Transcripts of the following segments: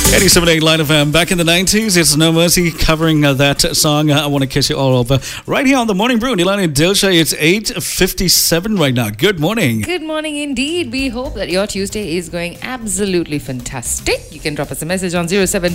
87.8 Line FM. Back in the 90s, it's No Mercy covering that song, I Want to Kiss You All Over. Right here on The Morning Brew, Nilani and Dilsha, it's 8:57 right now. Good morning. Good morning indeed. We hope that your Tuesday is going absolutely fantastic. You can drop us a message on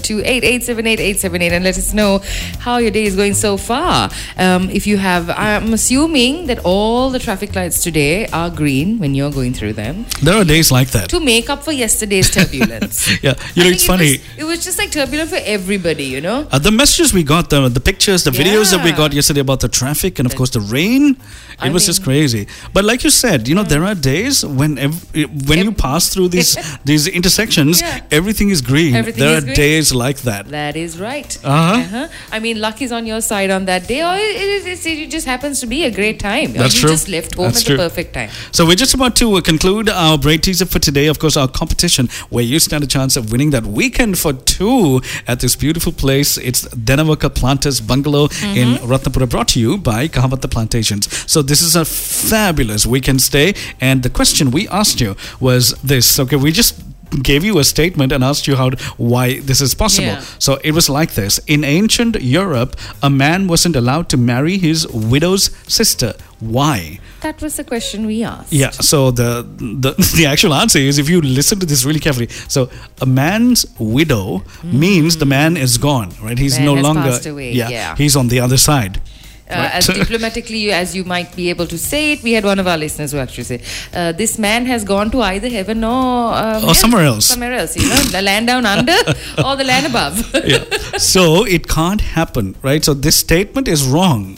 0728878878 and let us know how your day is going so far. If you have, I'm assuming that all the traffic lights today are green when you're going through them. There are days like that. To make up for yesterday's turbulence. Yeah, it's funny. It was just like turbulent for everybody, The messages we got, the pictures, the videos that we got yesterday about the traffic and of course the rain, it was just crazy. But like you said, there are days when you pass through these intersections, everything is green. There are days like that. That is right. I mean, luck is on your side on that day, or it just happens to be a great time. That's true. You just left home at the perfect time. So we're just about to conclude our break teaser for today. Of course, our competition where you stand a chance of winning that weekend for two at this beautiful place. It's Dhenavaka Planters Bungalow in Ratnapura, brought to you by Kahavatta Plantations. So this is a fabulous weekend stay, and the question we asked you was this. Okay, we just gave you a statement and asked you why this is possible. Yeah. So it was like this. In ancient Europe, a man wasn't allowed to marry his widow's sister. Why? That was the question we asked. Yeah, so the actual answer is, if you listen to this really carefully, so a man's widow means the man is gone, right? He's no longer passed away. Yeah, he's on the other side. As diplomatically as you might be able to say it, we had one of our listeners who actually said, this man has gone to either heaven or somewhere else. Somewhere else, the land down under or the land above. Yeah. So it can't happen, right? So this statement is wrong.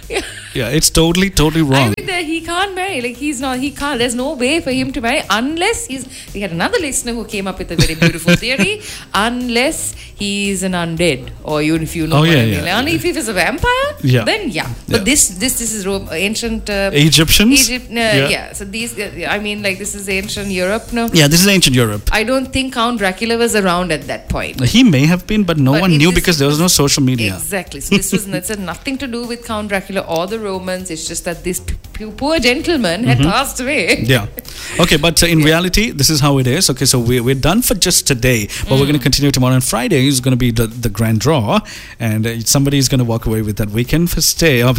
Yeah, it's totally wrong. I mean, he can't marry. Like, he can't. There's no way for him to marry unless we had another listener who came up with a very beautiful theory. Unless he's an undead, or even if you know what I mean. Yeah. Only if he's a vampire, then But this is ancient Egyptians. Egypt, So these, this is ancient Europe. No. Yeah, this is ancient Europe. I don't think Count Dracula was around at that point. He may have been, but no one knew because there was no social media. Exactly. So this had nothing to do with Count Dracula or the Romans. It's just that this poor gentleman had passed away. Yeah. Okay, but in reality, this is how it is. Okay, so we're done for just today, but we're going to continue tomorrow. And Friday is going to be the grand draw, and somebody is going to walk away with that weekend for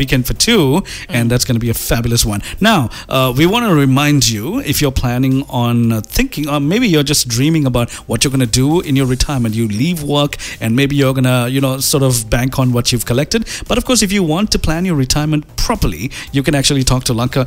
two, and that's going to be a fabulous one. Now, we want to remind you, if you're planning on thinking, or maybe you're just dreaming about what you're going to do in your retirement, you leave work, and maybe you're going to, sort of bank on what you've collected. But of course, if you want to plan your retirement properly, you can actually talk to Lanka.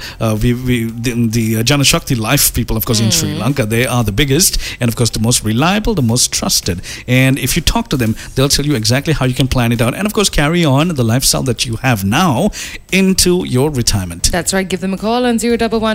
The Janashakti Life people, of course, in Sri Lanka, they are the biggest and of course the most reliable, the most trusted. And if you talk to them, they'll tell you exactly how you can plan it out and of course carry on the lifestyle that you have now into your retirement. That's right. Give them a call on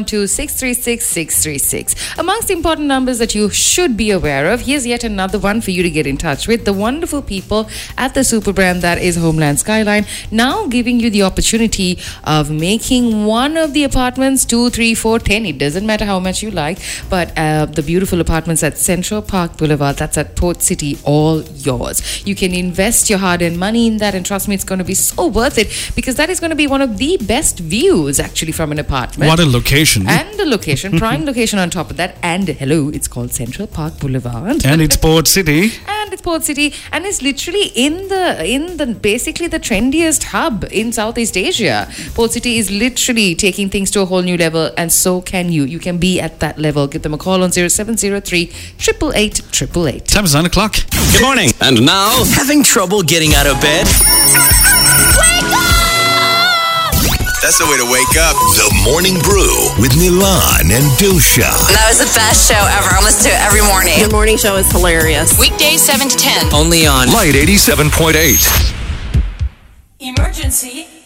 01126366636. Amongst the important numbers that you should be aware of, here's yet another one for you to get in touch with. The wonderful people at the super brand that is Homeland Skyline, now giving you the opportunity of making one of the apartments 2, 3, 4, 10. It doesn't matter how much you like, but the beautiful apartments at Central Park Boulevard, that's at Port City, all yours. You can invest your hard-earned money in that, and trust me, it's going to be so worth it, because that is going to be one of the best views actually from an apartment. What a location. And a location, prime location on top of that. And hello, it's called Central Park Boulevard. And it's Port City. And it's Port City, and it's literally in the basically the trendiest hub in Southeast Asia. Port City is literally taking things to a whole new level, and so can you. You can be at that level. Give them a call on 0703 888 888. Time is 9 o'clock. Good morning. And now, having trouble getting out of bed? Wake up! That's the way to wake up. The Morning Brew with Nilan and Dilsha. That was the best show ever. I listen to it every morning. The morning show is hilarious. Weekdays 7 to 10. Only on Light 87.8. Emergency.